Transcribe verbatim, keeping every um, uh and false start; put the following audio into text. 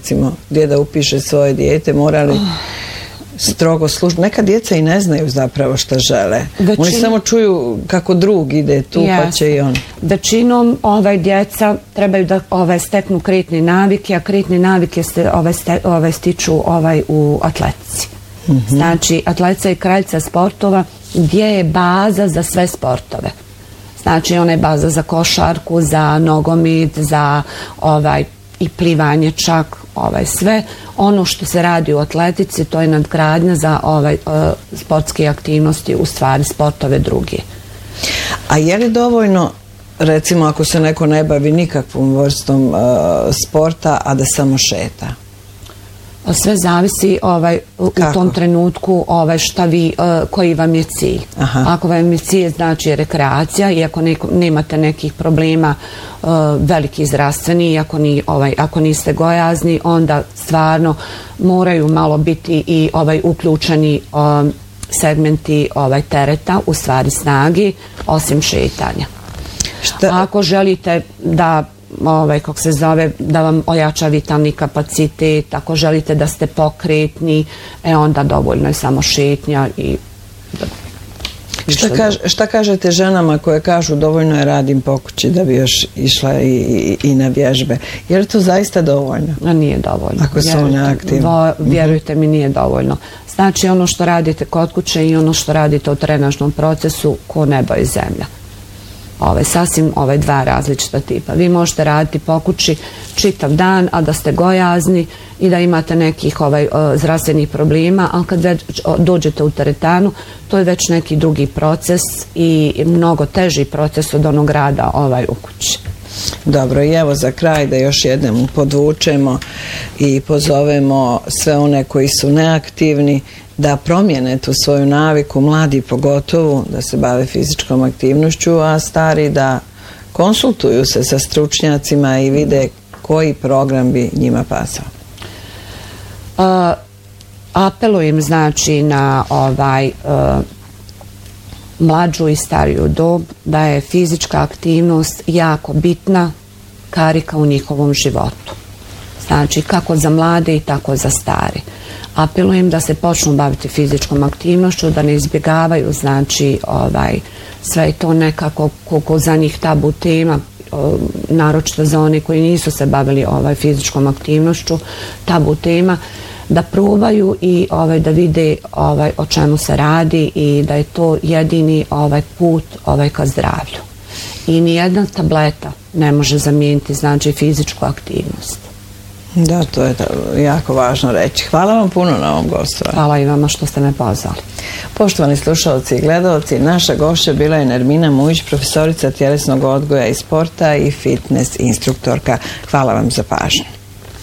recimo gdje da upiše svoje dijete, morali strogo služiti. Neka djeca i ne znaju zapravo šta žele. Većin... Oni samo čuju kako drug ide tu, yes. pa će i on. Većinom ovaj, djeca trebaju da ovaj, steknu kretne navike, a kretne navike se ovaj, ste, ovaj, stiču ovaj, u atletici. Mm-hmm. Znači, atletica je kraljica sportova gdje je baza za sve sportove. Znači, ona je baza za košarku, za nogomet, za ovaj, i plivanje čak, ovaj, sve. Ono što se radi u atletici, to je nadgradnja za ovaj, uh, sportske aktivnosti, u stvari sportove druge. A je li dovoljno, recimo, ako se neko ne bavi nikakvom vrstom uh, sporta, a da samo šeta? Sve zavisi ovaj, u Kako? tom trenutku ovaj, šta vi, uh, koji vam je cilj. Aha. Ako vam je cilj znači rekreacija i ako neko, nemate nekih problema uh, veliki zdravstveni, ako, ni, ovaj, ako niste gojazni, onda stvarno moraju malo biti i ovaj, uključeni um, segmenti ovaj, tereta, u stvari snagi, osim šetanja. Šta? Ako želite da ovaj, kako se zove, da vam ojača vitalni kapacitet, ako želite da ste pokretni, e onda dovoljno je samo šetnja i... Šta, kaž, šta kažete ženama koje kažu dovoljno je radim po kući da bi još išla i, i, i na vježbe? Je li to zaista dovoljno? A nije dovoljno. Ako su one aktivne. Vjerujte mi, nije dovoljno. Znači ono što radite kod kuće i ono što radite u trenažnom procesu, ko nebo i zemlja. Ove, sasvim ove dva različita tipa. Vi možete raditi po kući čitav dan, a da ste gojazni i da imate nekih ovaj, zdravstvenih problema, ali kad već dođete u teretanu, to je već neki drugi proces i mnogo teži proces od onog rada ovaj, u kući. Dobro, i evo za kraj da još jednom podvučemo i pozovemo sve one koji su neaktivni da promijene tu svoju naviku, mladi pogotovo, da se bave fizičkom aktivnošću, a stari da konsultuju se sa stručnjacima i vide koji program bi njima pasao. Uh, apelujem znači na ovaj uh, mlađu i stariju dob da je fizička aktivnost jako bitna karika u njihovom životu. Znači kako za mlade i tako za stare. Apelujem da se počnu baviti fizičkom aktivnošću, da ne izbjegavaju znači ovaj sve to nekako koliko za njih tabu tema, naročito za one koji nisu se bavili ovaj fizičkom aktivnošću, tabu tema, da probaju i ovaj da vide ovaj o čemu se radi i da je to jedini ovaj put ovaj ka zdravlju. I ni jedna tableta ne može zamijeniti znači fizičku aktivnost. Da, to je jako važno reći. Hvala vam puno na ovom gostovanju. Hvala i vama što ste me pozvali. Poštovani slušalci i gledalci, naša gošća bila je Nermina Mujić, profesorica tjelesnog odgoja i sporta i fitness instruktorka. Hvala vam za pažnju.